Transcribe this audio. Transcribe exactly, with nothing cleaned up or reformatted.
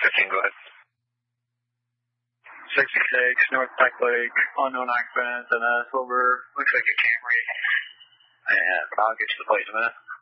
fifteen, go ahead. sixty-six, North Pike Lake, unknown occupants, and a silver, looks like a Camry. And I'll get to the plate in a minute.